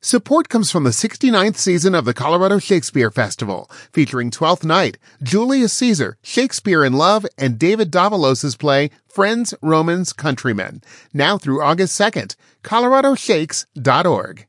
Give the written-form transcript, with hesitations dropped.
Support comes from the 69th season of the Colorado Shakespeare Festival, featuring Twelfth Night, Julius Caesar, Shakespeare in Love, and David Davalos' play Friends, Romans, Countrymen. Now through August 2nd. coloradoshakes.org.